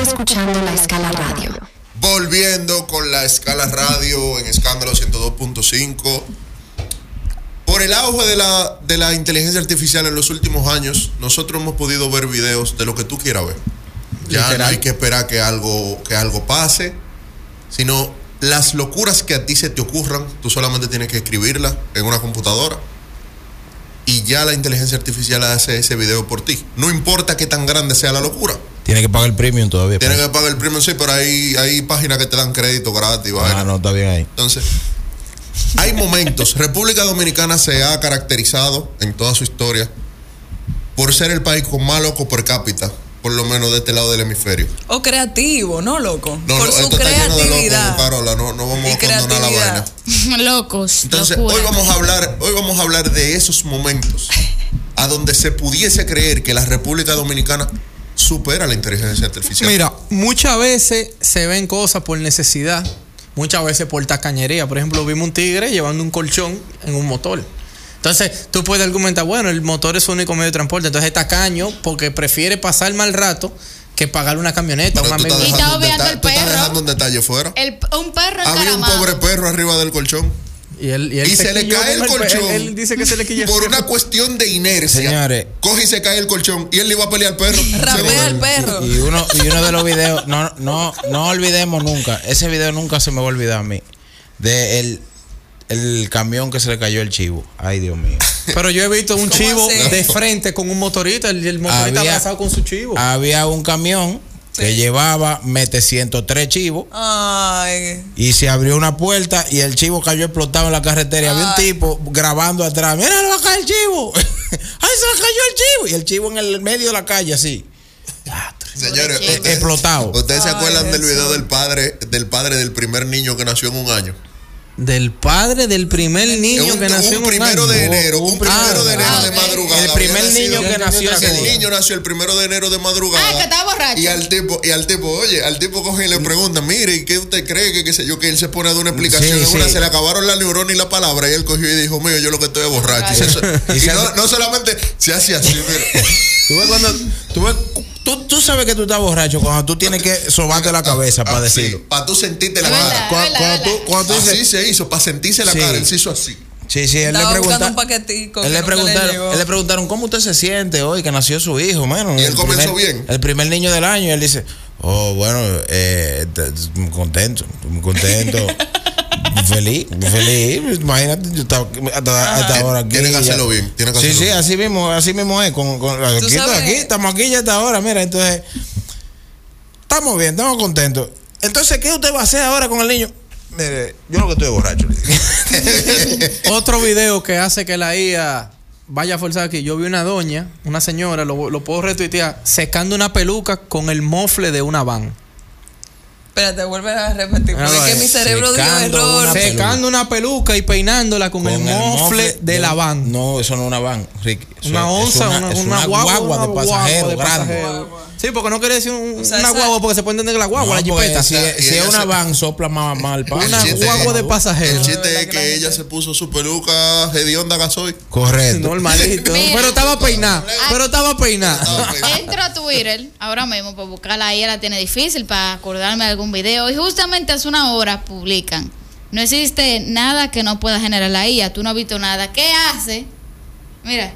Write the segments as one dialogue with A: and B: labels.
A: escuchando La Escala Radio.
B: Volviendo con La Escala Radio en Escándalo 102.5. Por el auge de la inteligencia artificial en los últimos años, nosotros hemos podido ver videos de lo que tú quieras ver. Ya literal. No hay que esperar que algo pase, sino las locuras que a ti se te ocurran, tú solamente tienes que escribirlas en una computadora y ya la inteligencia artificial hace ese video por ti. No importa qué tan grande sea la locura.
C: Tiene que pagar el premium todavía.
B: Tiene que pagar el premium, sí, pero hay páginas que te dan crédito gratis.
C: No, está bien ahí.
B: Entonces, hay momentos. República Dominicana se ha caracterizado en toda su historia por ser el país con más loco per cápita, por lo menos de este lado del hemisferio.
D: O creativo, ¿no, loco?
B: No,
D: por su
B: esto
D: creatividad.
B: Está lleno de locos, Carola, no vamos a condonar la vaina.
A: Locos.
B: Entonces,
A: locura.
B: hoy vamos a hablar de esos momentos a donde se pudiese creer que la República Dominicana supera la inteligencia artificial.
E: Mira, muchas veces se ven cosas por necesidad, muchas veces por tacañería. Por ejemplo, vimos un tigre llevando un colchón en un motor. Entonces, tú puedes argumentar, bueno, el motor es su único medio de transporte, entonces es tacaño porque prefiere pasar mal rato que pagar una camioneta.
B: Pero
E: una
B: tú
A: está obviando el
B: tú estás
A: perro.
B: dejando un detalle fuera.
A: Un perro
B: Había un
A: encaramado.
B: pobre perro arriba del colchón.
E: Y
B: se le cae el colchón.
E: Él dice que se le quilla.
B: Por una cuestión de inercia.
C: Señores,
B: coge y se cae el colchón y él le iba a pelear al perro.
D: Rapea al perro.
C: Y uno de los videos, no olvidemos nunca, ese video nunca se me va a olvidar a mí, de el camión que se le cayó el chivo. Ay, Dios mío.
E: Pero yo he visto un chivo
D: así?
E: de frente con un motorista, el motorista abrazado con su chivo.
C: Había un camión que llevaba 103 chivos.
D: Ay.
C: Y se abrió una puerta y el chivo cayó explotado en la carretera. Y había un tipo grabando atrás. Mira, le va a caer el chivo. Ay, se le cayó el chivo. Y el chivo en el medio de la calle así.
B: Señores,
C: explotado.
B: ¿Ustedes se acuerdan del video del padre del primer niño que nació en un año?
E: Del padre del primer niño que nació en un
B: primero
E: año.
B: de enero, un primero de enero de madrugada.
C: El primer niño que nació ese
B: El
C: día.
B: niño nació el 1 de enero de madrugada.
A: Ah, que estaba borracho.
B: Y al tipo coge y le pregunta, mire, ¿y qué usted cree que qué sé yo? Que él se pone a dar una explicación.
C: Sí,
B: Una,
C: sí.
B: se le acabaron la neurona y la palabra. Y él cogió y dijo, mío, yo lo que estoy es borracho. Y no solamente se hace así, mira.
C: Tú sabes que tú estás borracho cuando tú tienes que sobarte la cabeza para decirlo.
B: Sí, para tú sentirte la
A: Es
B: cara.
A: verdad.
C: Cuando tú
B: Así
C: dices,
B: se hizo, para sentirse la
C: Sí.
B: cara. Él se hizo así.
C: sí, él
D: Estaba
C: le
D: buscando un
C: preguntaron.
D: paquetico.
C: Él le preguntaron cómo usted se siente hoy que nació su hijo, mano.
B: Y él comenzó bien.
C: El primer niño del año. Y él dice, oh, bueno, muy contento. Feliz. Imagínate, yo estaba hasta ahora aquí.
B: Tiene que hacerlo bien.
C: Sí, así mismo es. Aquí estamos aquí ya hasta ahora, mira, entonces estamos bien, estamos contentos. Entonces, ¿qué usted va a hacer ahora con el niño? Mire, yo lo que estoy borracho.
E: Otro video que hace que la IA vaya a forzar aquí. Yo vi una señora, lo puedo retuitear, secando una peluca con el mofle de una van.
D: Espérate, vuelve a repetir. Porque es que mi cerebro dio error.
E: Secando una peluca y peinándola con el mofle de la van.
C: No, eso no es una van, Ricky.
E: Una onza, una guagua de pasajero grande. Sí, porque no quiere decir una guagua porque se puede entender que la guagua, la jipeta.
C: Si es una van, sopla más mal.
E: Una guagua de pasajeros.
B: El chiste es que ella se puso su peluca hedionda gasoil.
C: Correcto.
E: Normalito.
A: Mira.
E: Pero estaba peinada.
A: Entro a Twitter ahora mismo para buscarla. Ahí la tiene difícil para acordarme de algún video. Y justamente hace una hora publican: no existe nada que no pueda generar la IA. Tú no has visto nada. ¿Qué hace? Mira.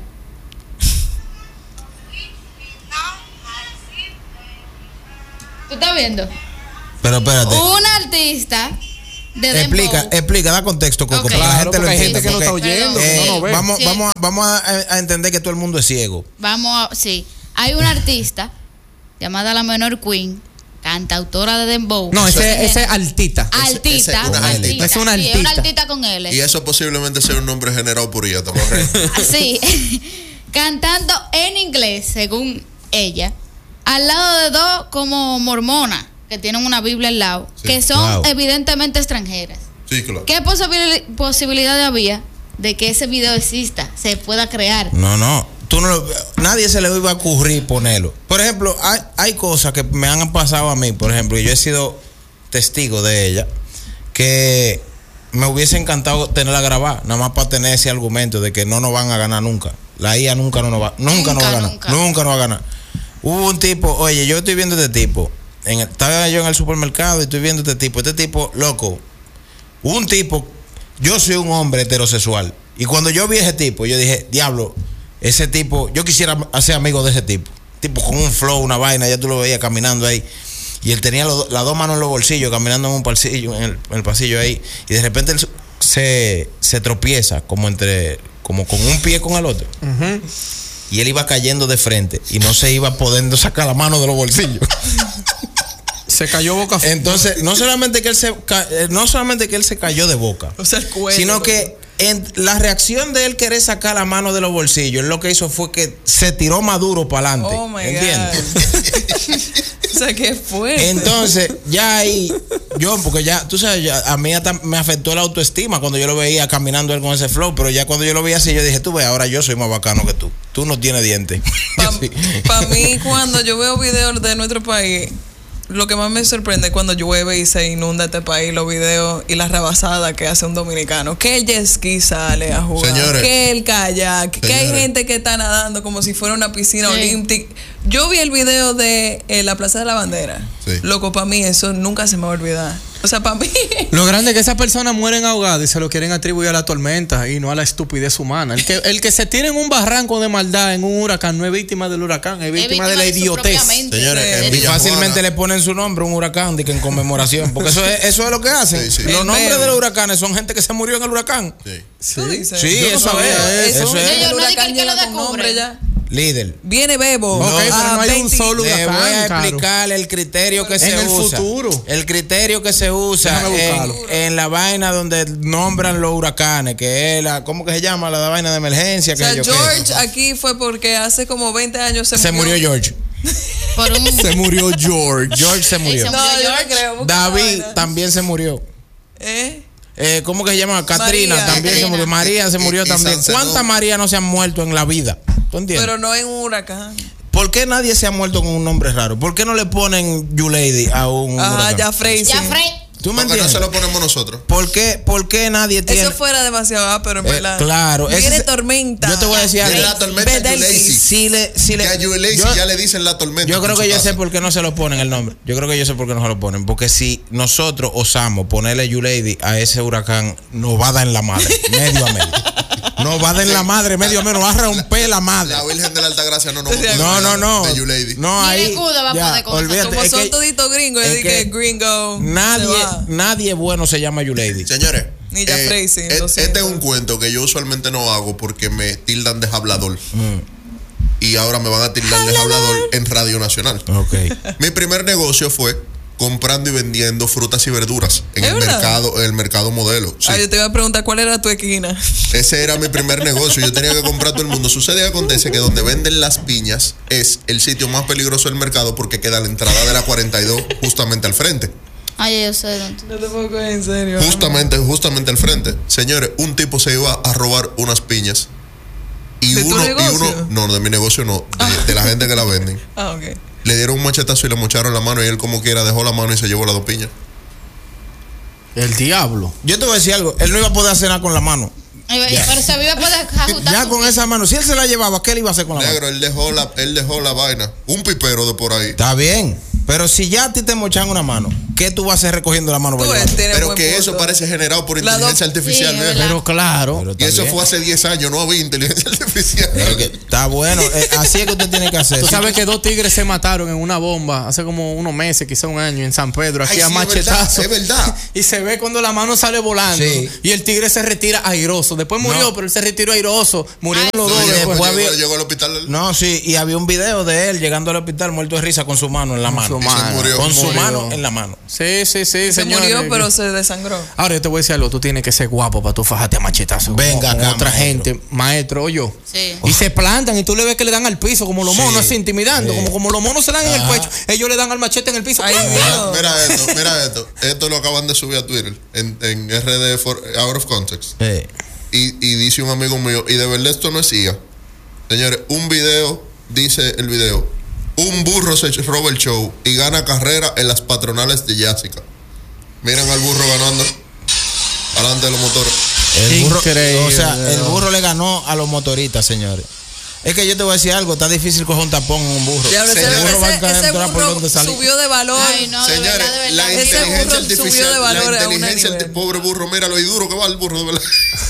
A: ¿Tú estás viendo?
C: Pero espérate.
A: Un artista de Dembow.
C: Explica, da contexto, Coco,
A: Ok.
C: para la gente
E: Porque
C: lo
E: hay
C: entienda.
E: gente que no está
C: porque,
E: oyendo, que no lo ve.
C: Vamos a entender que todo el mundo es ciego.
A: Sí. Hay una artista llamada la Menor Queen, cantautora de Dembow.
E: No, ese es altita.
A: Altita.
B: Es una altita.
E: Es una
A: Sí,
E: altita.
A: una altita con L.
B: Y eso posiblemente sea un nombre generado por ella, ¿te correcto?
A: Sí. Cantando en inglés, según ella, al lado de dos como mormonas que tienen una Biblia al lado,
B: Sí.
A: que son
C: Wow.
A: evidentemente extranjeras.
B: Sí, claro.
A: ¿Qué posibilidad había de que ese video exista, se pueda crear?
C: No. Nadie se le iba a ocurrir ponerlo. Por ejemplo, hay cosas que me han pasado a mí, por ejemplo, y yo he sido testigo de ella, que me hubiese encantado tenerla grabada, nada más para tener ese argumento de que no nos van a ganar nunca. La IA nunca nos va a ganar. Nunca nos va a ganar. Hubo un tipo, oye, yo estoy viendo este tipo estaba yo en el supermercado y estoy viendo este tipo, loco, un tipo, yo soy un hombre heterosexual. Y cuando yo vi ese tipo, yo dije, diablo, ese tipo, yo quisiera hacer amigo de ese tipo. Tipo con un flow, una vaina, ya tú lo veías caminando ahí. Y él tenía las dos manos en los bolsillos, caminando en un pasillo, en el pasillo ahí. Y de repente él se tropieza como con un pie con el otro. Uh-huh. Y él iba cayendo de frente y no se iba pudiendo sacar la mano de los bolsillos.
E: Se cayó boca afuera.
C: Entonces, no solamente que él se cayó de boca,
D: o sea, el cuello,
C: sino que la reacción de él querer sacar la mano de los bolsillos, él lo que hizo fue que se tiró más duro para adelante.
D: Oh my
C: ¿entiendes?
D: God. O sea, ¿qué fue?
C: Entonces, ya ahí, porque ya, tú sabes, a mí hasta me afectó la autoestima cuando yo lo veía caminando él con ese flow, pero ya cuando yo lo veía así, yo dije, tú ves, ahora yo soy más bacano que tú. Tú no tienes dientes.
D: Para mí, cuando yo veo videos de nuestro país, lo que más me sorprende es cuando llueve y se inunda este país, los videos y las rabazadas que hace un dominicano. Que el jet ski sale a jugar.
B: Señores,
D: que el kayak.
B: Señores.
D: Que hay gente que está nadando como si fuera una piscina olímpica. Yo vi el video de la Plaza de la Bandera.
B: Sí.
D: Loco, para mí eso nunca se me va a olvidar. O sea, para mí...
E: Lo grande es que esas personas mueren ahogadas y se lo quieren atribuir a la tormenta y no a la estupidez humana. El que se tira en un barranco de maldad, en un huracán, no es víctima del huracán, es víctima de la idiotez.
B: Señores,
C: Y fácilmente le ponen su nombre a un huracán en conmemoración, porque eso es lo que hacen.
B: Sí, sí.
C: Los nombres de los huracanes son gente que se murió en el huracán.
B: Sí.
D: ¿Tú dices?
C: Sí,
D: Yo no
C: eso
D: sabía
C: es. Eso es.
D: El
A: No
D: huracán
A: digan que lo
D: llega con
A: descubre.
D: nombre ya.
C: Líder.
D: Viene Bebo.
E: Ok, pero no hay un solo
C: Le voy a
E: huracán,
C: explicar el criterio que se
E: En el
C: usa.
E: futuro.
C: El criterio que se usa
E: Déjame buscarlo.
C: en la vaina donde nombran los huracanes, que es ¿cómo que se llama? La vaina de emergencia.
D: O sea,
C: que
D: George aquí fue porque hace como 20 años
C: se murió George.
A: Por un...
E: Se murió George.
C: George se murió.
A: Se
D: No,
A: murió
D: yo no
A: George.
D: creo. busca
C: David
D: la vaina.
C: también se murió. ¿Cómo que se llama? Katrina
D: María.
C: también se murió. María se murió
B: Y
C: también.
B: Sansenó.
C: ¿Cuántas María no se han muerto en la vida? ¿Tú entiendes?
D: Pero no en un huracán.
C: ¿Por qué nadie se ha muerto con un nombre raro? ¿Por qué no le ponen You Lady a un huracán?
D: Ya Frey.
A: Ya, Frey.
C: ¿Tú me
B: Porque no
C: entiendes?
B: se lo ponemos nosotros.
C: ¿Por qué nadie tiene?
D: Eso fuera demasiado, pero en verdad.
C: Claro.
D: Viene
C: ese-
D: tormenta.
C: Yo te voy a decir algo.
B: Es la tormenta
D: Ve del-
B: Yulacy.
C: Si le,
B: Que a Yulacy
C: yo-
B: ya le dicen la tormenta.
C: Yo creo
B: por
C: que
B: su
C: yo sé
B: casa.
C: por qué no se lo ponen el nombre. Yo creo que yo sé por qué no se lo ponen. Porque si nosotros osamos ponerle You Lady a ese huracán, nos va a dar en la madre. Medio a medio. Nos va a dar en la madre, medio a medio. Nos va a romper la madre.
B: La Virgen de la Altagracia no nos va a
D: Sí,
B: poner
C: No.
B: de You Lady.
C: No,
A: Ni
C: ahí.
A: escudo va a
C: ya,
A: poder con esa
C: olvídate.
D: Como
C: Es
D: son
C: que
D: toditos gringos,
C: es
D: es que
C: que
D: gringo. se va.
C: nadie bueno se llama You Lady.
B: Señores,
D: Ni ya Frey, lo
B: este
D: siento.
B: es un cuento que yo usualmente no hago porque me tildan de hablador. Y ahora me van a tildar de hablador en Radio Nacional.
C: Ok.
B: Mi primer negocio fue comprando y vendiendo frutas y verduras en
D: ¿Es
B: el
D: verdad?
B: mercado modelo. Sí.
D: Yo te iba a preguntar cuál era tu esquina.
B: Ese era mi primer negocio. Yo tenía que comprar todo el mundo. Sucede y acontece que donde venden las piñas es el sitio más peligroso del mercado porque queda la entrada de la 42 justamente al frente.
A: Ay, yo sé dónde.
D: No te puedo coger en serio.
B: Justamente al frente. Señores, un tipo se iba a robar unas piñas. Y
D: ¿De tu negocio?
B: no, de mi negocio no, de la gente que la venden.
D: Ok.
B: Le dieron un machetazo y le mocharon la mano y él como quiera dejó la mano y se llevó las dos piñas.
E: El diablo.
C: Yo te voy a decir algo. Él no iba a poder hacer nada con la mano.
A: Pero se vive poder ajustar.
C: Ya con esa mano. Si él se la llevaba, ¿qué él iba a hacer con la mano?
B: Negro, él dejó la vaina. Un pipero de por ahí.
C: Está bien. Pero si ya a ti te mochan una mano, ¿qué tú vas a hacer recogiendo la mano?
D: Tú
C: para
D: ves,
C: llevarla?
D: tienes
B: Pero
D: buen
B: que
D: punto.
B: eso parece generado por
D: La
B: inteligencia artificial.
A: Sí, es
B: viejo.
A: verdad.
E: Pero claro.
C: Pero
B: Y
C: está
B: eso
C: bien.
B: fue hace 10 años, no había inteligencia artificial.
C: Pero que está bueno. Así es que usted tiene que hacer.
E: Tú
C: Si
E: sabes que 2 tigres se mataron en una bomba hace como unos meses, quizá un año, en San Pedro, aquí
B: Ay,
E: a
B: sí,
E: machetazo.
B: es verdad.
E: Y se ve cuando la mano sale volando.
C: Sí.
E: Y el tigre se retira airoso. Después murió,
C: No.
E: pero él se retiró airoso. Murieron
A: Ay,
E: los
B: No,
E: dos.
C: y
B: llegó,
C: después
B: llegó-
C: había-
B: llegó al hospital.
C: No, sí, y había un video de él llegando al hospital muerto de risa con su mano en la mano.
E: su mano.
B: murió.
C: Con su
E: Murió.
C: mano en la mano.
E: Sí,
D: Se
E: señor.
D: murió, pero se desangró.
E: Ahora yo te voy a decir algo. Tú tienes que ser guapo para tú fajarte a machetazo.
C: Venga
E: con
C: acá,
E: otra
C: maestro.
E: gente. Maestro, o yo.
A: Sí.
E: Y se plantan y tú le ves que le dan al piso como los
C: Sí.
E: monos, así intimidando.
C: Sí.
E: Como los monos se dan en el
C: Ajá.
E: pecho. Ellos le dan al machete en el piso.
D: Ay,
E: ¡Pam!
D: Dios.
B: Mira esto. Esto lo acaban de subir a Twitter en RD Out of Context. Y dice un amigo mío, y de verdad esto no es IA. Señores, un video, dice el video, un burro se roba el show y gana carrera en las patronales de Jessica. Miren al burro ganando adelante de los motores.
C: El burro,
E: Increíble.
C: o sea, el burro le ganó a los motoristas, señores. Es que yo te voy a decir algo, está difícil coger un tapón en un burro.
D: Ya,
B: Señor,
D: ese burro subió de valor.
A: Ay, no, de
B: Señores,
A: verdad, de
B: la
A: verdad.
D: Ese
B: inteligencia
D: burro subió
B: artificial,
D: de valor
B: la
D: a un
B: inteligencia,
D: nivel.
B: el pobre burro, mira lo duro que va el burro, de verdad.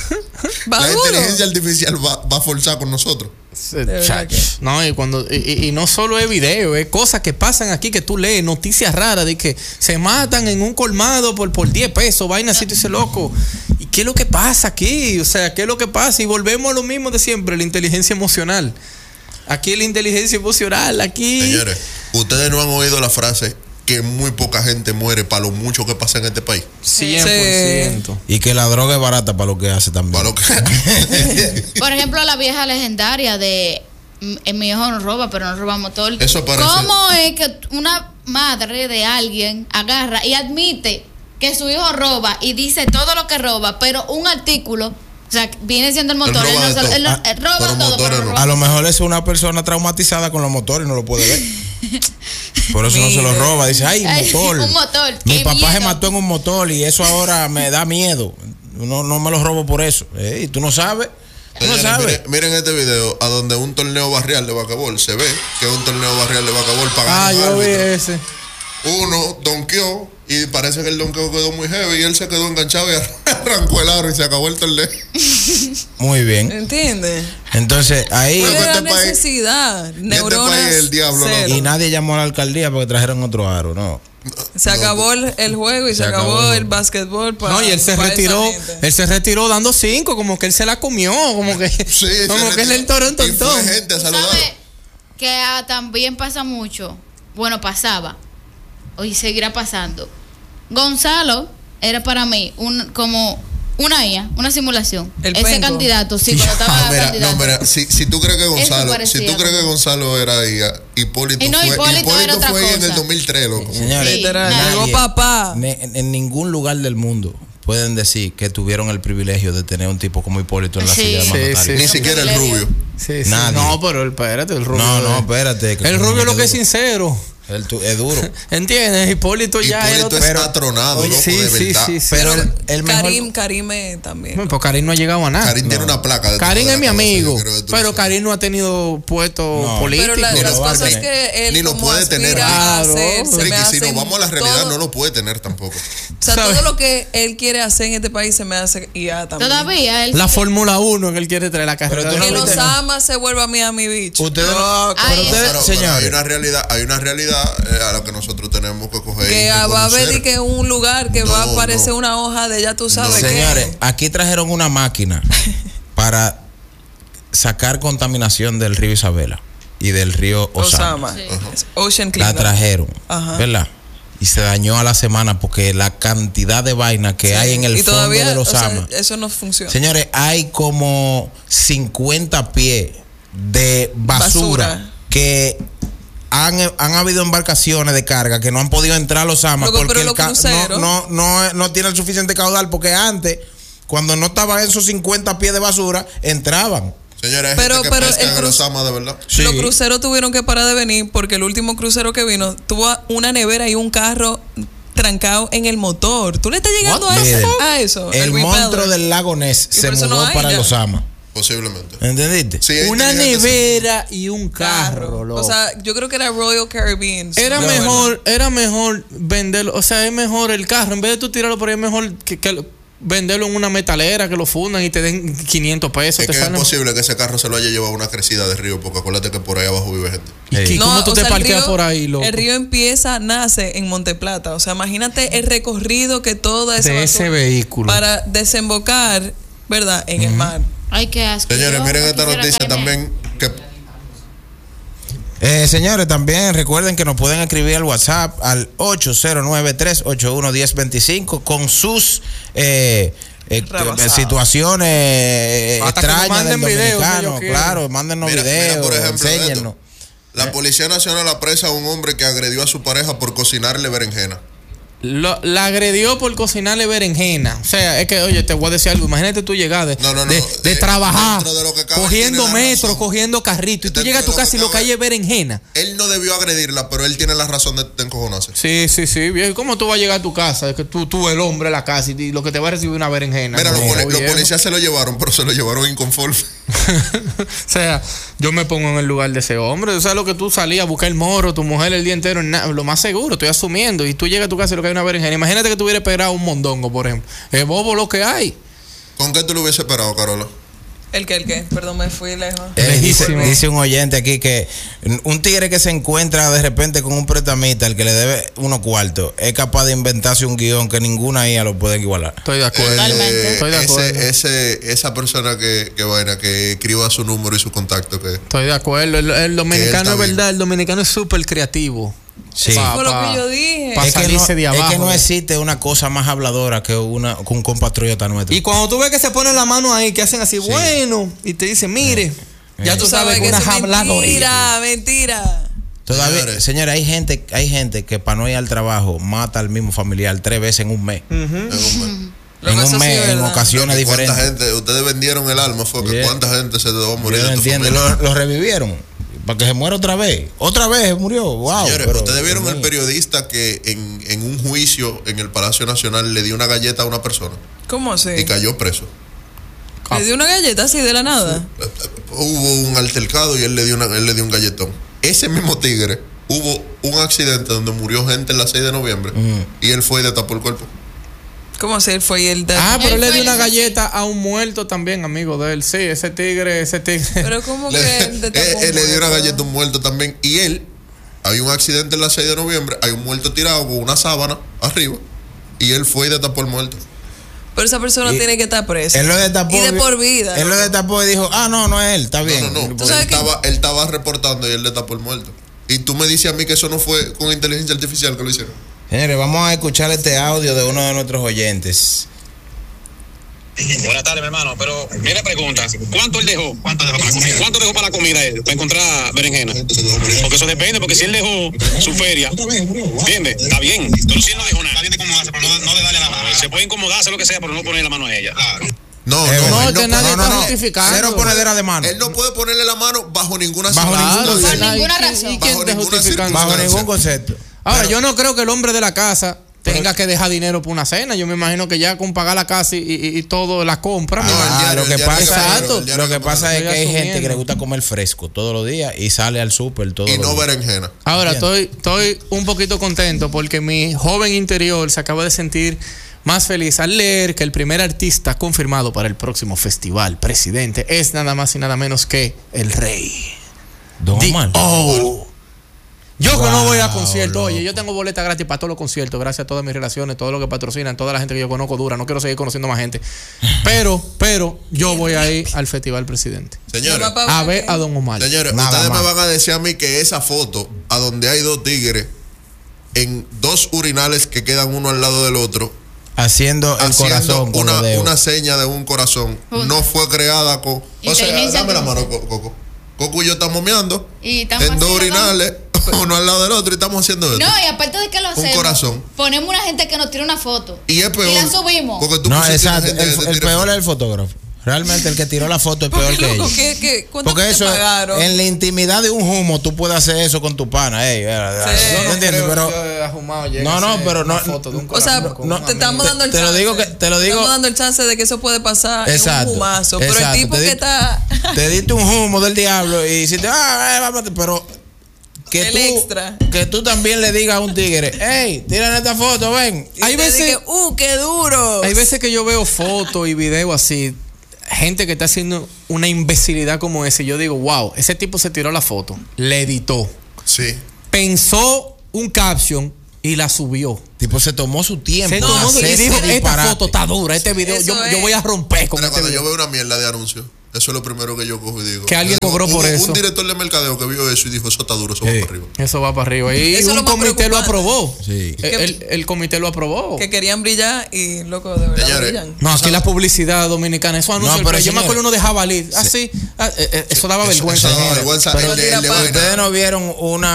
D: Va
B: La
D: duro.
B: inteligencia artificial va a forzar con nosotros.
D: verdad que-
E: No, y no solo es video, es cosas que pasan aquí que tú lees, noticias raras de que se matan en un colmado por 10 pesos, vaina así, tú dices, loco. ¿Y qué es lo que pasa aquí? O sea, ¿qué es lo que pasa? Y volvemos a lo mismo de siempre, la inteligencia emocional. Aquí la inteligencia emocional, aquí.
B: Señores, ustedes no han oído la frase que muy poca gente muere para lo mucho que pasa en este país.
E: 100%.
C: Y que la droga es barata para lo que hace también.
B: Para lo que
A: Por ejemplo, la vieja legendaria de mi hijo no roba, pero no roba motor.
B: Eso parece-
A: ¿Cómo es que una madre de alguien agarra y admite que su hijo roba y dice todo lo que roba, pero un artículo, o sea, viene siendo el motor,
B: Él roba
A: él
B: de todo.
A: él roba
B: Pero
A: todo,
B: motores
A: pero
B: no.
A: roba.
C: A lo mejor es una persona traumatizada con los motores y no lo puede ver. Por eso no se lo
D: Mire.
C: roba. Dice, ay,
A: Ay,
C: motor.
A: un motor,
C: Mi
A: qué
C: papá se
A: miedo.
C: mató en un motor y eso ahora me da miedo. No me lo robo por eso. Y tú no sabes. Tú no
B: Señores,
C: sabes.
B: miren este video a donde un torneo barrial de basquetbol se ve que es un torneo barrial de basquetbol pagando
E: Yo vi
B: árbitro.
E: ese.
B: Uno donkeó y parece que el donkeo quedó muy heavy y él se quedó enganchado y arrancó el aro y se acabó el torneo.
C: Muy bien.
D: ¿Entiendes?
C: Entonces, ahí.
B: Bueno,
D: ¿Cuál es la
B: este país-
D: necesidad? Neuronas.
B: país es el diablo,
D: cero.
C: Y nadie llamó a la alcaldía porque trajeron otro aro, no.
D: Se acabó el juego y se acabó el básquetbol.
E: No, y él se retiró dando 5, como que él se la comió, como que,
B: Sí,
E: como que él es el torón
B: y fue
E: tontón.
B: gente a
A: Tú
B: saludar.
A: sabes que también pasa mucho. Bueno, pasaba. Hoy seguirá pasando. Gonzalo era para mí como una IA, una simulación.
D: El
A: Ese
D: penco.
A: candidato, sí, cuando estaba
B: Mira,
A: candidato.
B: mira, si tú crees que Gonzalo,
A: parecía
B: si tú crees que
A: como-
B: Gonzalo era ahí, Hipólito
A: Y no,
B: fue,
A: Hipólito era otra
B: fue ahí en el
A: cosa.
B: 2003, loco.
C: Señores,
A: Sí,
D: Literal,
A: nadie.
D: llegó papá.
C: En ningún lugar del mundo pueden decir que tuvieron el privilegio de tener un tipo como Hipólito en la
A: Sí.
C: silla de
A: Sí,
C: mandatario.
B: Ni siquiera el rubio.
E: Sí, sí.
C: Nadie.
E: No, pero espérate, el rubio.
C: No, espérate.
E: El rubio lo que es sincero.
C: Es duro.
E: ¿Entiendes? Hipólito ya era
B: Hipólito
E: otro.
B: es
C: pero-
B: atronado,
C: oye,
B: loco,
E: sí,
B: de
E: sí,
B: verdad.
E: sí, sí.
C: Pero el mejor.
D: Karime también.
E: Bueno, pues Karim no ha llegado a nada.
B: Karim tiene una placa. de
E: Karim
B: toda
E: es mi
B: la cabeza,
E: amigo,
B: yo creo que tú lo
E: pero
B: sabes.
E: Karim no ha tenido puesto
C: No.
E: político.
D: Pero
B: Ni
D: las
B: lo va a
D: cosas
B: tener.
D: que él
B: Ni lo
D: como
B: puede tener.
D: aspira a
E: Claro.
D: hacer se me
B: Ricky, si
D: hacen
B: nos vamos a la realidad,
D: todo-
B: no lo puede tener tampoco.
D: O sea,
E: ¿Sabes?
D: todo lo que él quiere hacer en este país se me hace IA también.
A: Todavía él.
E: La Fórmula 1 que él quiere traer la carrera.
C: Pero tú
D: Que
C: no
D: los
C: viste-
D: amas se vuelva Miami Beach.
C: Ustedes no.
D: Loco.
A: Ay,
C: Pero ustedes,
B: Pero
C: señores.
B: hay una realidad a la que nosotros tenemos que coger.
D: Que
B: y
D: va a haber
B: reconocer.
D: y que un lugar que va a
B: No,
D: aparecer
B: no.
D: una hoja de ya tú sabes qué.
C: Señores, aquí trajeron una máquina para sacar contaminación del río Isabela y del río Osama.
D: Osama.
A: Sí.
D: Ocean
C: La
D: Cleanup.
C: trajeron,
D: Ajá.
C: ¿verdad? Y se dañó a la semana porque la cantidad de vaina que
D: Sí.
C: hay en el
D: Y
C: fondo
D: todavía,
C: del
D: o sea,
C: Osama.
D: eso no funciona.
C: Señores, hay como 50 pies de basura. Que han habido embarcaciones de carga que no han podido entrar a los Osama
D: Loco,
C: porque
D: pero
C: el
D: los cruceros-
C: no tiene el suficiente caudal, porque antes, cuando no estaban esos 50 pies de basura, entraban.
B: Señores, hay
D: Pero-
B: gente que
D: pero
B: pesca
D: el
B: en el
D: cruz-
B: Osama de verdad.
C: Sí.
D: Los cruceros tuvieron que parar de venir porque el último crucero que vino tuvo una nevera y un carro trancado en el motor. ¿Tú le estás llegando a
C: Líder,
D: eso? A eso.
C: El
D: repeller.
C: monstruo del lago Ness
D: Y
C: se
D: por eso
C: mudó
D: no hay
C: para
D: ya.
C: el Osama.
B: Posiblemente.
C: ¿Entendiste?
B: Sí, hay
E: Una
B: inteligencia.
E: nevera y un carro, loco.
D: O sea, yo creo que era Royal Caribbean.
E: Era
D: No,
E: mejor venderlo, o sea, es mejor el carro, en vez de tú tirarlo por ahí, es mejor que venderlo en una metalera, que lo fundan y te den 500 pesos.
B: Es
E: te
B: que es
E: salen-
B: posible que ese carro se lo haya llevado a una crecida de río, porque acuérdate que por ahí abajo vive gente.
E: ¿Y
D: No,
E: cómo tú
D: o
E: te
D: sea, el
E: parqueas
D: río-
E: por ahí, loco?
D: El río nace en Monteplata. O sea, imagínate el recorrido que toda esa
E: De
D: basura
E: ese vehículo.
D: para desembocar, ¿verdad? En el mar.
A: Ay, qué asco.
B: Señores,
A: Yo
B: miren
A: no
B: esta
A: quisiera
B: noticia
A: caerme ahí.
B: también. Que
C: Señores, también recuerden que nos pueden escribir al WhatsApp al 809-381-1025 con sus
D: Rebasadas.
C: situaciones
E: Hasta que nos
C: extrañas del
E: manden videos,
C: dominicano.
E: si ellos quieren.
C: Claro, mándennos
B: Mira,
C: videos,
B: por ejemplo,
C: enséñennos.
B: esto. La Policía Nacional apresa a un hombre que agredió a su pareja por cocinarle berenjena.
E: La agredió por cocinarle berenjena. O sea, es que, oye, te voy a decir algo. Imagínate tú llegar de trabajar,
B: dentro de lo que cabe,
E: cogiendo
B: tiene la
E: metro,
B: razón.
E: cogiendo carrito. Y tú
B: Dentro
E: llegas a
B: de
E: tu
B: lo que
E: casa y lo que
B: cabe.
E: hay es berenjena.
B: Él no debió agredirla, pero él tiene la razón de encojonarse.
E: Sí, viejo. ¿Cómo tú vas a llegar a tu casa? Es que tú el hombre a la casa y lo que te va a recibir una berenjena.
B: Mira,
E: No,
B: los
E: viejo.
B: policías se lo llevaron, pero se lo llevaron inconforme.
E: O sea, yo me pongo en el lugar de ese hombre. O sea, lo que tú salías a buscar el morro, tu mujer el día entero, lo más seguro, estoy asumiendo. Y tú llegas a tu casa y lo que hay una berenjena. Imagínate que tú hubieras esperado un mondongo, por ejemplo. Es bobo lo que hay.
B: ¿Con qué tú lo hubieses esperado, Carola?
D: ¿El qué? Perdón, me fui lejos.
C: Dice un oyente aquí que un tigre que se encuentra de repente con un prestamista, el que le debe unos cuartos, es capaz de inventarse un guión que ninguna IA lo puede igualar.
E: Estoy de acuerdo.
A: Totalmente.
E: Estoy de acuerdo.
B: Esa persona que escriba su número y su contacto.
E: Estoy de acuerdo. El dominicano es verdad, el dominicano es súper creativo.
C: Sí.
D: Fue lo que yo dije.
E: Pa' salirse de abajo.
C: Es que no existe una cosa más habladora que un compatriota nuestro.
F: Y cuando tú ves que se ponen la mano ahí, que hacen así, bueno, y te dicen, mire, ya tú sabes que
D: eso
F: una
D: es
F: habladoría.
D: mentira.
C: Todavía, señores, hay gente que para no ir al trabajo mata al mismo familiar 3 veces en un mes. En un mes, en ocasiones diferentes.
B: ¿Cuánta gente? Ustedes vendieron el alma, fue que cuánta gente se dejó morir.
C: Yo no
B: de tu
C: entiendo,
B: familia?
C: lo revivieron para que se muera otra vez. Otra vez murió. Wow.
B: Señores,
C: pero,
B: ustedes vieron
C: Dios
B: el
C: mío.
B: periodista que en un juicio en el Palacio Nacional le dio una galleta a una persona
D: ¿Cómo así?
B: y cayó preso.
D: ¿Le dio una galleta así de la nada?
B: Hubo un altercado y él le dio un galletón. Ese mismo tigre, hubo un accidente donde murió gente el 6 de noviembre y él fue y destapó el cuerpo.
D: ¿Cómo así? Él fue y él...
E: Pero
A: Él
E: le
A: fue
E: dio una
A: el-
E: galleta a un muerto también, amigo de él. Sí, ese tigre.
D: Pero ¿cómo que él destapó
B: Él le dio una
D: muerto?
B: galleta a un muerto también. Y él, hay un accidente el 6 de noviembre, hay un muerto tirado con una sábana arriba y él fue y destapó el muerto.
D: Pero esa persona tiene que estar presa.
C: Él lo destapó.
D: Y de por vida.
C: Él lo destapó y dijo, no es él, está bien.
B: No.
D: ¿Tú sabes
B: Él estaba reportando y él destapó el muerto. Y tú me dices a mí que eso no fue con inteligencia artificial que lo hicieron.
C: Señores, vamos a escuchar este audio de uno de nuestros oyentes.
G: Buenas tardes, mi hermano. Pero, mira, pregunta: ¿cuánto él dejó? ¿Cuánto dejó para la comida él? Para encontrar berenjena. Porque eso depende, porque si él dejó su feria, ¿entiendes? Está bien. Pero si él no dejó nada, está bien de incomodarse, pero no de darle la mano. Se puede incomodar, hacer lo que sea, pero no poner la mano a ella.
B: No,
E: No,
B: él
E: que nadie está justificando.
C: Cero ponedera de mano.
B: Él no puede ponerle la mano bajo ninguna
C: Bajo
B: circunstancia.
C: ningún
A: Por ninguna
E: ¿Y
A: razón.
E: quién
B: Bajo
E: está
B: ninguna
E: justificando?
C: Bajo
B: circunstancia.
C: ningún concepto.
E: Ahora,
C: Pero-
E: yo no creo que el hombre de la casa tenga que dejar dinero por una cena. Yo me imagino que ya con pagar la casa y todo, la compra.
B: No,
E: me imagino.
B: el diario,
C: lo que
B: el diario
C: pasa,
B: Exacto. el diario
C: lo que
B: Camarero.
C: pasa es que hay
E: Estoy
C: gente que
E: asumiendo.
C: le gusta comer fresco todos los días y sale al súper todos
B: Y
C: los
B: no
C: días.
B: berenjena.
E: Ahora, estoy un poquito contento porque mi joven interior se acaba de sentir más feliz al leer que el primer artista confirmado para el próximo festival presidente es nada más y nada menos que el rey.
C: Don Omar.
E: Yo que no voy a
C: Wow,
E: conciertos, oye,
C: loco.
E: yo tengo boleta gratis para todos los conciertos, gracias a todas mis relaciones, todo lo que patrocinan, toda la gente que yo conozco dura, no quiero seguir conociendo más gente. Pero yo voy a ir al Festival Presidente.
B: Señores,
E: A ver a Don Omar.
B: señores,
C: Nada
B: ustedes
C: más.
B: me van a decir a mí que esa foto, a donde hay 2 tigres, en 2 urinales que quedan uno al lado del otro,
C: Haciendo el corazón con los dedos.
B: una seña de un corazón, no fue creada con... O sea,
A: Inteligencia
B: dame la mano,
A: artificial.
B: Coco. Coco y yo estamos meando
A: Y estamos
B: en 2
A: así, ¿no?
B: urinales, uno al lado del otro, y estamos haciendo esto.
A: No, y aparte de que lo hacemos,
B: corazón.
A: ponemos una gente que nos tira una foto.
B: Y es peor.
A: Y la subimos.
B: Porque tú
C: No,
B: pusiste
C: exacto.
B: gente que te
C: El
B: tira
C: peor
B: foto.
C: es el fotógrafo. Realmente el que tiró la foto es peor
D: Porque,
C: que
D: loco,
C: ellos.
D: ¿cuánto
C: Porque
D: te
C: eso,
D: pagaron?
C: en la intimidad de un humo, tú puedes hacer eso con tu pana. Ey,
D: Sí.
C: ¿no entiendes? Pero, no, pero no.
D: O sea, te estamos dando el
C: Te
D: chance.
C: lo digo
D: Estamos dando el chance de que eso puede pasar
C: Exacto,
D: en un humazo. Pero
C: exacto.
D: el tipo que está...
C: Te diste un humo del diablo y hiciste, pero que
D: El extra.
C: que tú también le digas a un tigre, hey, tírame esta foto, ven.
D: y
E: Hay
D: te
E: veces-
D: dije, qué duro.
E: Hay veces que yo veo fotos y videos así, gente que está haciendo una imbecilidad como ese, y yo digo, wow, ese tipo se tiró la foto, le editó,
B: Sí.
E: pensó un caption y la subió.
C: Tipo, se tomó su tiempo.
E: Se
C: en
E: tomó
C: hacer
E: y
C: ese
E: dijo, esta
C: disparate.
E: foto está dura, este video,
D: Eso
E: yo
D: es.
E: voy a romper con
B: Mira,
E: este
B: cuando yo
E: video.
B: veo una mierda de anuncio, eso es lo primero que yo cojo y digo.
E: Que alguien
B: Yo digo,
E: cobró por
B: hubo
E: eso.
B: Un director de mercadeo que vio eso y dijo, eso está duro, eso va
C: Sí.
B: para arriba.
E: Eso va para arriba. Y
D: Eso es
E: un
D: lo más
E: comité lo
D: preocupante.
E: aprobó.
C: Sí.
E: El comité lo aprobó.
D: Que querían brillar y, loco, de verdad
B: Señores,
D: brillan.
E: No, aquí la publicidad dominicana, eso anuncia.
C: No, pero
E: yo me acuerdo
C: señores,
E: uno de jabalí, así, eso daba vergüenza.
B: Eso daba vergüenza.
D: Pero
B: El de
D: tira
B: vaina.
C: Ustedes no vieron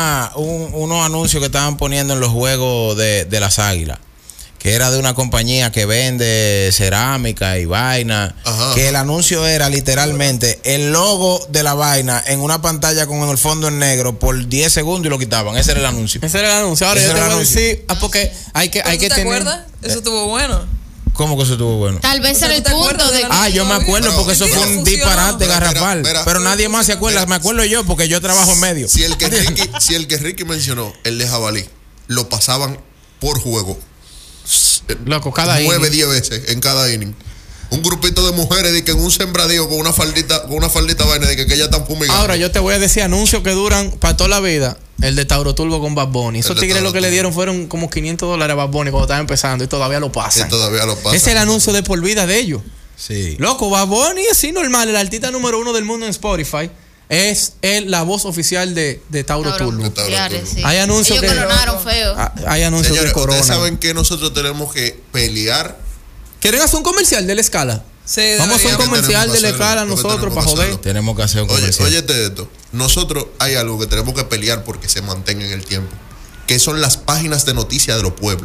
C: unos anuncios que estaban poniendo en los juegos de las águilas, que era de una compañía que vende cerámica y vaina,
B: Ajá.
C: que el anuncio era literalmente el logo de la vaina en una pantalla con el fondo en negro por 10 segundos y lo quitaban. Ese era el anuncio.
E: Ese era el anuncio. Ahora
C: Ese
E: yo te
C: era el
E: voy a
C: anuncio.
E: decir, porque hay que
D: ¿Tú te
E: tener.
D: acuerdas? Eso estuvo bueno.
C: ¿Cómo que eso estuvo bueno?
A: Tal vez
D: O sea,
A: era el
D: ¿tú te
A: punto
D: acuerdas
A: de
D: de la-
C: Yo me acuerdo
B: Pero-
C: porque eso fue un
D: Funcionó.
C: disparate garrafal.
B: Mira,
C: pero nadie más se acuerda. Me acuerdo yo porque yo trabajo en medio.
B: Si el que Ricky mencionó, el de jabalí, lo pasaban por juego.
E: Loco, cada
B: 9,
E: inning.
B: 10 veces en cada inning. Un grupito de mujeres de que en un sembradío con una faldita vaina de que ya están fumigando.
E: Ahora yo te voy a decir anuncios que duran para toda la vida. El de Tauro Turbo con Bad Bunny. Esos
B: de
E: tigres lo
B: Tauro
E: que le
B: Turbo.
E: dieron fueron como $500 a Bad Bunny cuando estaba empezando y todavía lo
B: Y
E: pasan.
B: todavía lo pasan.
E: Ese es el anuncio de por vida de ellos.
C: Sí.
E: Loco, Bad Bunny es así normal. El artista número 1 del mundo en Spotify es la voz oficial de Tauro Turbo.
B: De Tauro
A: Claro,
B: Turbo.
A: sí.
E: Hay anuncios
A: Ellos
E: que-
A: coronaron feo.
E: Hay anuncios
B: Señores,
E: de Corona.
B: ustedes saben que nosotros tenemos que pelear.
E: ¿Quieren hacer un comercial de la escala?
D: Sí,
E: Vamos a hacer un
D: deberíamos.
E: comercial
B: tenemos
E: de
B: que
E: la
B: hacerlo?
E: escala
B: ¿Por qué
E: nosotros
B: tenemos
E: para
B: que
E: joder.
B: hacerlo?
C: Tenemos que hacer un
B: Oye,
C: comercial.
B: óyete esto. Nosotros hay algo que tenemos que pelear porque se mantenga en el tiempo. Que son las páginas de noticias de los pueblos.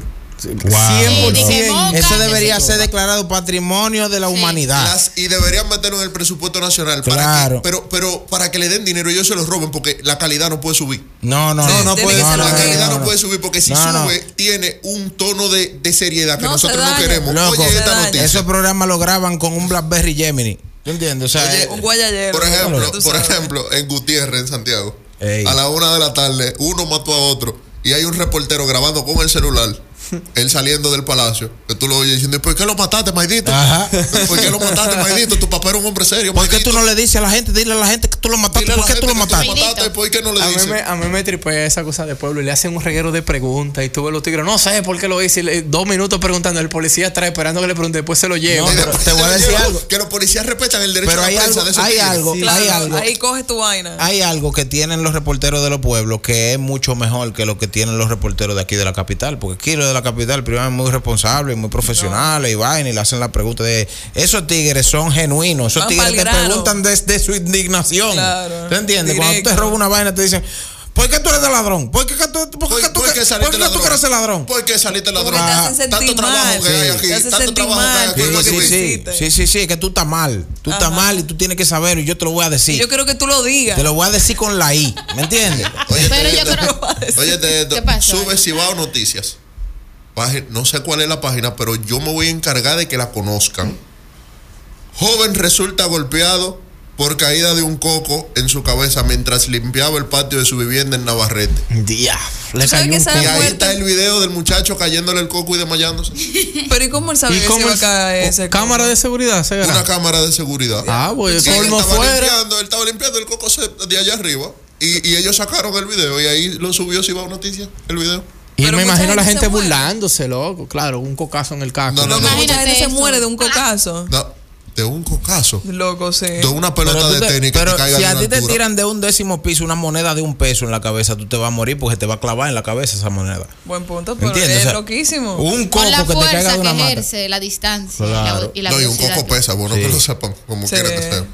E: 100%.
A: Moca,
C: Eso debería
A: necesito.
C: ser declarado patrimonio de la humanidad.
B: Y deberían meterlo en el presupuesto nacional.
C: Claro.
B: Pero para que le den dinero y ellos se los roben porque la calidad no puede subir.
C: No
D: tiene
C: puede
D: que ser
B: La
D: no,
B: calidad no,
C: no.
B: puede subir porque si
C: No,
B: sube, tiene un tono de seriedad que
D: No,
B: nosotros
D: se
B: no
D: daña.
B: queremos.
C: Loco,
B: Oye,
D: se
B: esta
D: daña.
B: noticia.
C: Esos programas lo graban con un BlackBerry Gemini. ¿Tú entiendes? O sea,
B: Oye,
D: Un guayayero.
B: Por ejemplo,
D: tú sabes.
B: en Gutiérrez, en Santiago,
C: Ey.
B: a la 1 de la tarde, uno mató a otro y hay un reportero grabando con el celular, él saliendo del palacio, que tú lo oyes diciendo, ¿por qué lo mataste, Maidito?
C: Ajá.
B: ¿Por qué lo mataste, Maidito? Tu papá era un hombre serio,
C: ¿por qué
B: Maidito.
C: tú no le dices a la gente? Dile a la gente que tú lo mataste.
B: Dile a
C: ¿Por
B: la
C: qué tú lo
B: gente que
C: mataste?
B: mataste? ¿Por qué no le dices?
E: A mí me tripea esa cosa de pueblo y le hacen un reguero de preguntas y tú ves los tigres, no sé por qué lo hice, y 2 minutos preguntando, el policía atrás esperando que le pregunte, después se lo lleva.
C: No,
B: Y
C: pero
B: después
C: te voy a
B: se
C: decir
B: lleva
C: algo.
B: Que los policías respetan el derecho
C: Pero
B: a
C: hay
B: la prensa
C: algo,
B: de esos
C: hay
B: tigres.
C: algo,
D: Claro,
C: hay algo.
D: ahí coge tu vaina.
C: Hay algo que tienen los reporteros de los pueblos que es mucho mejor que lo que tienen los reporteros de aquí de la capital. Porque aquí los de la capital, primero, es muy responsables, muy profesionales y vaina, y le hacen la pregunta de esos tigres son genuinos. Esos
D: Van
C: tigres
D: pa'l
C: te
D: grano.
C: preguntan desde su indignación.
D: Claro,
C: ¿Te entiendes? Cuando
D: directo.
C: te roba una vaina, te dicen, ¿por qué tú eres de ladrón? ¿Por qué tú quieres ser ladrón?
B: ¿Por qué saliste
D: Como
B: ladrón?
D: que te hacen sentir
B: Tanto trabajo
D: mal.
B: que hay aquí,
D: Te hacen
B: tanto
D: sentir
B: trabajo que hay
D: mal,
B: aquí.
D: por lo que tú
B: Sí,
D: hiciste.
C: Sí, que tú estás mal. Tú estás
D: Ajá.
C: mal y tú tienes que saber y yo te lo voy a decir.
D: Yo quiero que tú lo digas.
C: Te lo voy a decir con la I. ¿Me entiendes?
A: Pero yo creo.
B: Óyete esto.
A: ¿Qué pasó?
B: Sube Cibao Noticias. No sé cuál es la página, pero yo me voy a encargar de que la conozcan. Joven resulta golpeado por caída de un coco en su cabeza mientras limpiaba el patio de su vivienda en Navarrete.
C: Día. Le
D: ¿Tú sabes
C: cayó
D: que
C: un
D: esa-
B: Y
C: coco.
B: ahí
D: muerte.
B: está el video del muchacho cayéndole el coco y desmayándose.
D: Pero ¿y cómo él sabía
E: ¿Y
D: que se
E: cómo
D: iba a
E: el-
D: caer ese
E: cámara de seguridad? ¿se verá?
B: Una cámara de seguridad.
E: Ah, pues
B: Sí, él
E: colmo
B: estaba
E: fuera.
B: él estaba limpiando el coco de allá arriba. Y ellos sacaron el video y ahí lo subió Cibao Noticias, el video.
E: Y
D: Pero
E: me
D: mucha
E: imagino a la
D: gente
E: gente
D: se muere.
E: burlándose, loco. Claro, un cocazo en el casco.
B: No, no,
D: Loco, mucha
A: Imagínate
D: gente se
A: eso.
D: muere de un cocazo.
B: No, de un cocazo.
D: Loco, sí.
B: De una pelota
C: Pero, tú
B: de
C: te-
B: tenis que
C: pero
B: te caiga
C: si
B: de
C: a
B: una
C: ti te
B: altura.
C: tiran de un 10º piso una moneda de $1 en la cabeza, tú te vas a morir porque te va a clavar en la cabeza esa moneda.
D: Buen punto, pero
C: ¿Entiendes?
D: es
C: O sea,
D: loquísimo.
C: Un coco
A: Con la
C: que te caiga
A: fuerza
C: de
A: que
C: una mata.
A: ejerce, la distancia
C: Claro.
A: y la
B: No, y un
A: velocidad.
B: coco pesa, bueno
C: Sí.
B: que lo sepan, como
D: Sí.
B: quiera que sea.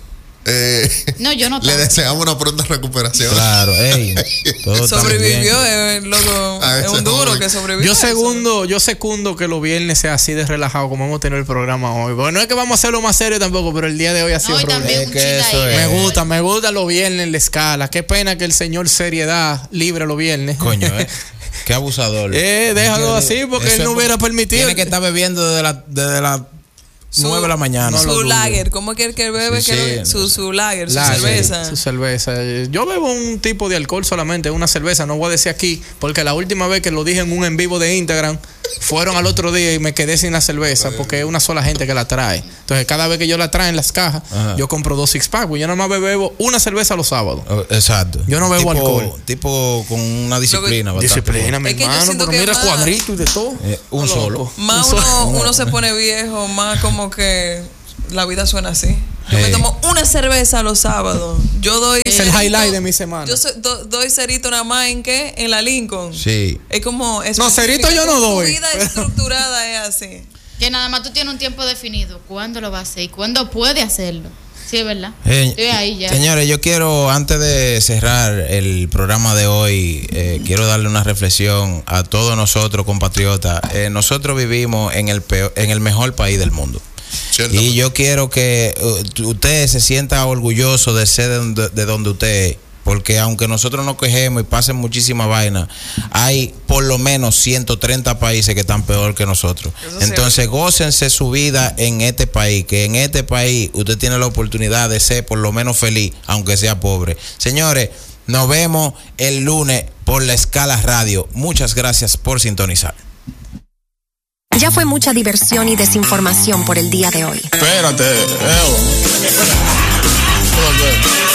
A: No, yo no
B: Le
A: tanto.
B: deseamos una pronta recuperación.
C: Claro, ey. Todo está
D: Sobrevivió,
C: bien.
D: loco.
B: A
D: Es
B: ese
D: un duro
B: joven.
D: que sobrevivió.
E: Yo secundo que los viernes sea así de relajado como hemos tenido el programa hoy. Porque no es que vamos a hacerlo más serio tampoco, pero el día de hoy ha sido
A: No, y
E: rudo.
A: también
C: Es
A: un
C: que
A: chile
C: eso
A: ahí.
C: es.
E: Me gusta los viernes en la escala. Qué pena que el señor seriedad libre los viernes.
C: Coño, qué abusador.
E: Déjalo así porque
C: Eso
E: él no
C: es
E: hubiera permitido.
C: Tiene que estar bebiendo desde las 9 de la mañana.
E: no lo
D: Su
E: dudo.
D: lager, ¿cómo que el que bebe?
C: Sí,
D: que
C: sí.
D: su lager, su
E: Lager,
D: cerveza.
E: Su cerveza. Yo bebo un tipo de alcohol solamente, una cerveza. No voy a decir aquí, porque la última vez que lo dije en un en vivo de Instagram, fueron al otro día y me quedé sin la cerveza porque es una sola gente que la trae. Entonces, cada vez que yo la trae en las cajas,
C: Ajá.
E: yo compro 2 six-pack. Yo nada más bebo una cerveza los sábados.
C: Exacto.
E: Yo no bebo alcohol.
C: Tipo con una disciplina. bastante
E: Disciplina, mi
D: Es que yo
E: hermano.
D: siento
E: Pero
D: que
E: mira,
D: más-
E: cuadrito y de todo.
C: Un
E: Loco.
C: solo.
D: Más uno se pone viejo, más como que la vida suena así. Yo me
C: Hey.
D: tomo una cerveza los sábados. Yo doy.
E: Es el highlight de mi semana.
D: Yo doy cerito nada más en qué? En la Lincoln.
C: Sí.
D: Es como.
E: No, cerito yo no doy.
D: Tu vida estructurada es así.
A: Que nada más tú tienes un tiempo definido. ¿Cuándo lo va a hacer y cuándo puede hacerlo? Sí, es verdad. Estoy ahí ya.
C: Señores, yo quiero, antes de cerrar el programa de hoy, quiero darle una reflexión a todos nosotros, compatriotas. Nosotros vivimos en el mejor país del mundo.
B: Cierto.
C: Y yo quiero que usted se sienta orgulloso de ser de donde usted es. porque aunque nosotros nos quejemos y pasen muchísimas vainas, hay por lo menos 130 países que están peor que nosotros. Entonces, gócense su vida en este país, que en este país usted tiene la oportunidad de ser por lo menos feliz, aunque sea pobre. Señores, nos vemos el lunes por La Escala Radio. Muchas gracias por sintonizar.
H: Ya fue mucha diversión y desinformación por el día de hoy.
I: Espérate,